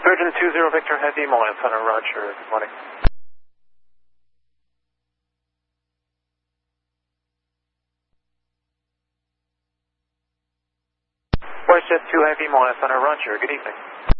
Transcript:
Surgeon 20 Victor Heavy, Moline Center, Roger. Good morning. WestJet 2 Heavy, Moline Center, Roger. Good evening.